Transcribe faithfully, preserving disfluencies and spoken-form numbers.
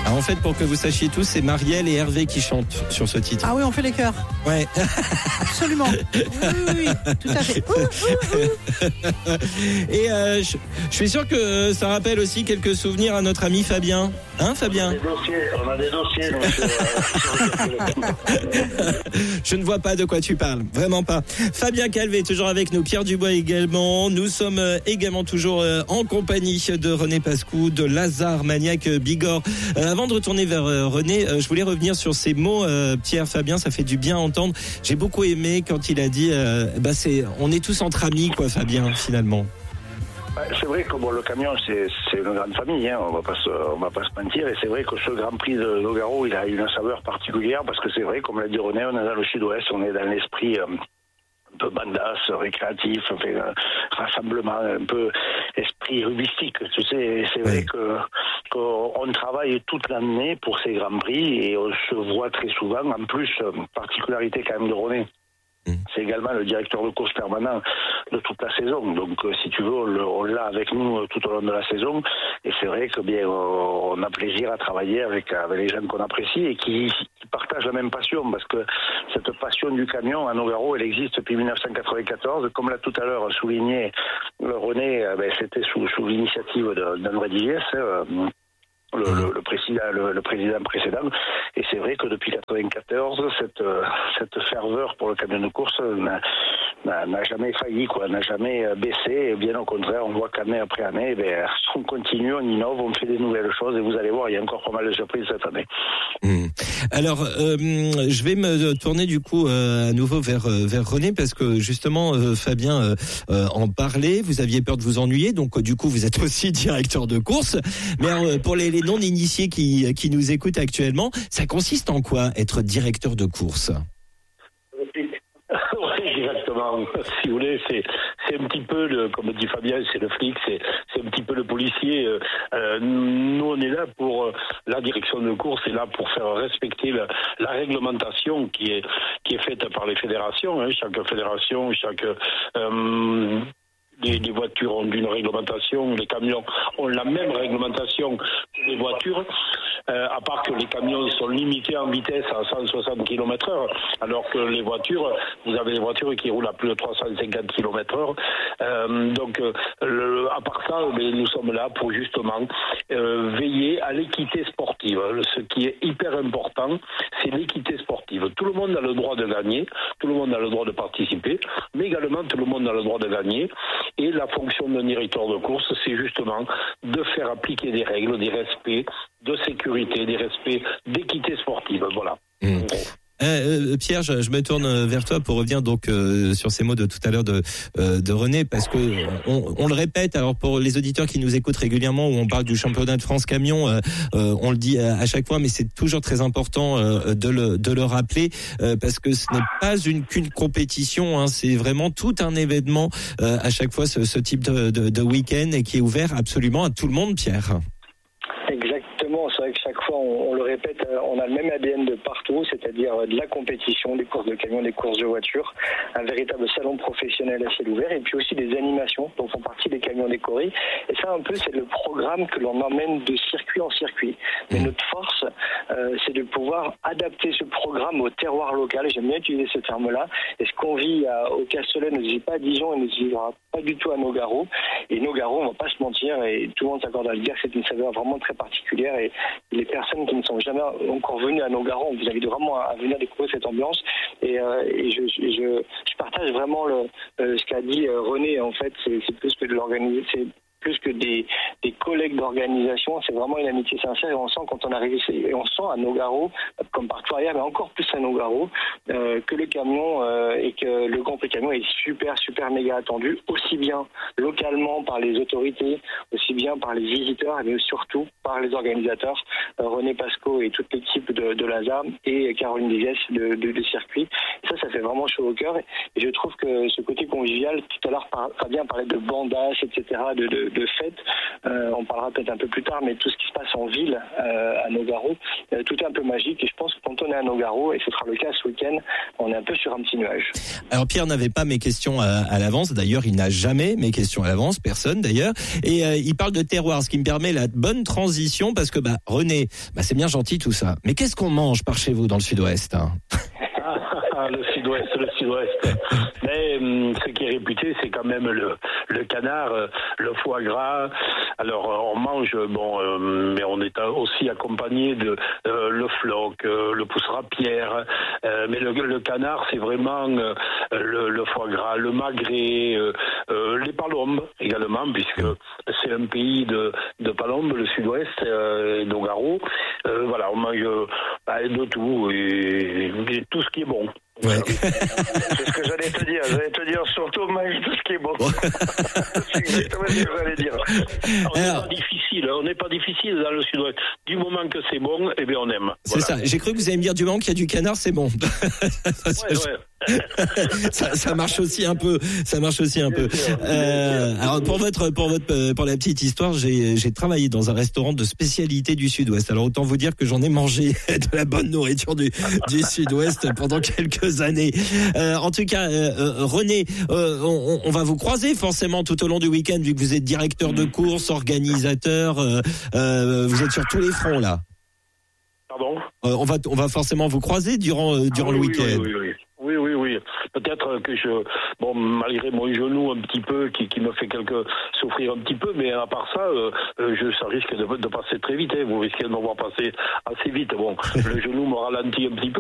Alors, en fait, pour que vous sachiez tous, c'est Marielle et Hervé qui chantent sur ce titre. Ah oui, on fait les chœurs. Ouais. Absolument. Oui, oui, oui, tout à fait. Ouh, ouh, ouh. Et euh, je, je suis sûr que ça rappelle aussi quelques souvenirs à notre ami Fabien. Hein, Fabien ? On a des dossiers, on a des dossiers. Donc, euh, je ne vois pas de quoi tu parles, vraiment pas. Fabien Calvé, toujours avec nous, Pierre Dubois également. Nous sommes également toujours en compagnie de René Pascou, de Lazare Maniac Bigorre. Euh, avant de retourner vers euh, René, euh, je voulais revenir sur ces mots, euh, Pierre, Fabien, ça fait du bien à entendre. J'ai beaucoup aimé quand il a dit, euh, bah c'est, on est tous entre amis, quoi, Fabien, finalement. C'est vrai que bon, le camion, c'est, c'est une grande famille, hein, on va pas se, on va pas se mentir. Et c'est vrai que ce Grand Prix de Nogaro, il a une saveur particulière parce que c'est vrai, comme l'a dit René, on est dans le sud-ouest, on est dans l'esprit euh, un peu bandas, récréatif, enfin, euh, rassemblement, un peu esprit rubistique. Tu sais, et c'est vrai que qu'on travaille toute l'année pour ces Grands Prix et on se voit très souvent. En plus, particularité quand même de René. C'est également le directeur de course permanent de toute la saison. Donc, euh, si tu veux, on, le, on l'a avec nous tout au long de la saison. Et c'est vrai que bien, on, on a plaisir à travailler avec, avec les gens qu'on apprécie et qui, qui partagent la même passion. Parce que cette passion du camion à Nogaro, elle existe depuis dix-neuf cent quatre-vingt-quatorze. Comme l'a tout à l'heure souligné René, ben, c'était sous, sous l'initiative d'André Diviès. Euh, Le, le, le, président, le, le président précédent. Et c'est vrai que depuis quatre-vingt-quatorze, cette, cette ferveur pour le camion de course n'a, n'a, n'a jamais failli, quoi, n'a jamais baissé. Et bien au contraire, on voit qu'année après année, ben, on continue, on innove, on fait des nouvelles choses. Et vous allez voir, il y a encore pas mal de surprises cette année. Mmh. Alors, euh, je vais me tourner du coup euh, à nouveau vers vers René parce que justement, euh, Fabien euh, euh, en parlait. Vous aviez peur de vous ennuyer, donc euh, du coup, vous êtes aussi directeur de course. Mais euh, pour les, les non-initiés qui qui nous écoutent actuellement, ça consiste en quoi être directeur de course ? Oui, exactement. Si vous voulez, c'est c'est un petit peu le, comme dit Fabien, c'est le flic, c'est c'est un petit peu le policier. Euh, nous, on est là pour euh, la direction de course, est là pour faire respecter la, la réglementation qui est qui est faite par les fédérations. Hein, chaque fédération, chaque euh, Les, les voitures ont une réglementation, les camions ont la même réglementation que les voitures, euh, à part que les camions sont limités en vitesse à cent soixante kilomètres heure, alors que les voitures, vous avez des voitures qui roulent à plus de trois cent cinquante kilomètres heure. Euh, donc, euh, le, à part ça, nous sommes là pour justement euh, veiller à l'équité sportive. Ce qui est hyper important, c'est l'équité sportive. Tout le monde a le droit de gagner, tout le monde a le droit de participer, mais également tout le monde a le droit de gagner. Et la fonction d'un directeur de course, c'est justement de faire appliquer des règles, des respects de sécurité, des respects d'équité sportive. Voilà. Mmh. Euh, Pierre, je, je me tourne vers toi pour revenir donc euh, sur ces mots de tout à l'heure de euh, de René, parce que on, on le répète. Alors pour les auditeurs qui nous écoutent régulièrement, où on parle du championnat de France camion, euh, euh, on le dit à, à chaque fois, mais c'est toujours très important euh, de le de le rappeler euh, parce que ce n'est pas une qu'une compétition, hein, c'est vraiment tout un événement euh, à chaque fois ce, ce type de, de, de week-end et qui est ouvert absolument à tout le monde, Pierre. Exactement, c'est vrai que chaque fois on, on le répète, on a le même A D N de partout, c'est-à-dire de la compétition, des courses de camions, des courses de voitures, un véritable salon professionnel à ciel ouvert et puis aussi des animations dont font partie des camions décorés. Et ça un peu c'est le programme que l'on emmène de circuit en circuit. Mais notre force euh, c'est de pouvoir adapter ce programme au terroir local, j'aime bien utiliser ce terme-là, et ce qu'on vit à, au Castellet ne se vit pas à Dijon et ne se vivra pas du tout à Nogaro. Et Nogaro, on va pas se mentir, et tout le monde s'accorde à le dire, c'est une saveur vraiment très particulière et les personnes qui ne sont jamais encore venues à Nogaro, on vous invite vraiment à venir découvrir cette ambiance et, euh, et je, je, je partage vraiment le, euh, ce qu'a dit euh, René. En fait, c'est, c'est plus que de l'organiser, c'est plus que des, des collègues d'organisation, c'est vraiment une amitié sincère et on sent quand on arrive et on sent à Nogaro, comme partout ailleurs, mais encore plus à Nogaro, euh, que le camion euh, et que le Grand Prix camion est super, super méga attendu, aussi bien localement par les autorités, aussi bien par les visiteurs, mais surtout par les organisateurs, euh, René Pascot et toute l'équipe de, de Lazare et Caroline Diviès de, de, de circuit. Et ça, ça fait vraiment chaud au cœur et je trouve que ce côté convivial, tout à l'heure Fabien parlait de bandas, et cetera, de, de de, de fête. Euh, on parlera peut-être un peu plus tard, mais tout ce qui se passe en ville euh, à Nogaro, euh, tout est un peu magique. Et je pense que quand on est à Nogaro, et ce sera le cas ce week-end, on est un peu sur un petit nuage. Alors Pierre n'avait pas mes questions à, à l'avance. D'ailleurs, il n'a jamais mes questions à l'avance, personne d'ailleurs. Et euh, il parle de terroir, ce qui me permet la bonne transition parce que bah René, bah c'est bien gentil tout ça. Mais qu'est-ce qu'on mange par chez vous dans le Sud-Ouest, hein? Le Sud-Ouest, le Sud-Ouest. Mais hum, ce qui est réputé, c'est quand même le, le canard, euh, le foie gras. Alors, euh, on mange, bon, euh, mais on est aussi accompagné de euh, le floc, euh, le poussera-pierre. Euh, mais le, le canard, c'est vraiment euh, le, le foie gras, le magret, euh, euh, les palombes également, puisque c'est un pays de, de palombes, le Sud-Ouest, euh, Nogaro. Euh, voilà, on mange euh, bah, de tout et, et tout ce qui est bon. Ouais. C'est ce que j'allais te dire. J'allais te dire surtout mange tout ce qui est bon. C'est exactement ce que j'allais dire. On n'est pas difficile. On n'est pas difficile dans le Sud-Ouest. Du moment que c'est bon, eh bien on aime. C'est voilà. Ça. J'ai cru que vous alliez me dire du moment qu'il y a du canard, c'est bon. Ouais, ouais. ça, ça marche aussi un peu. Ça marche aussi un peu. Euh, alors pour votre, pour votre, pour la petite histoire, j'ai, j'ai travaillé dans un restaurant de spécialité du Sud-Ouest. Alors autant vous dire que j'en ai mangé de la bonne nourriture du, du Sud-Ouest pendant quelques années. Euh, en tout cas, euh, euh, René, euh, on, on va vous croiser forcément tout au long du week-end vu que vous êtes directeur de course, organisateur. Euh, euh, vous êtes sur tous les fronts là. Pardon ? Euh, on va, on va forcément vous croiser durant, euh, durant ah, oui, le week-end. Oui, oui, oui. Oui, oui, oui. Peut-être que je, bon, malgré mon genou un petit peu, qui, qui me fait quelque souffrir un petit peu, mais à part ça, euh, je, ça risque de, de passer très vite. Hein. Vous risquez de me voir passer assez vite. Bon, le genou me ralentit un petit peu.